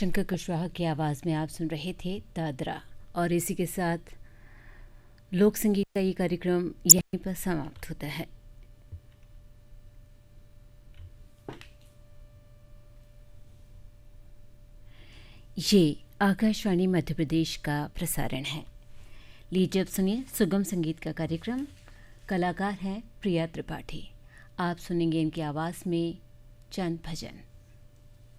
शंकर कुशवाहा की आवाज़ में आप सुन रहे थे दादरा। और इसी के साथ लोक संगीत का ये कार्यक्रम यहीं पर समाप्त होता है। ये आकाशवाणी मध्य प्रदेश का प्रसारण है। लीजिए अब सुनिए सुगम संगीत का कार्यक्रम। कलाकार हैं प्रिया त्रिपाठी। आप सुनेंगे इनकी आवाज़ में चंद भजन।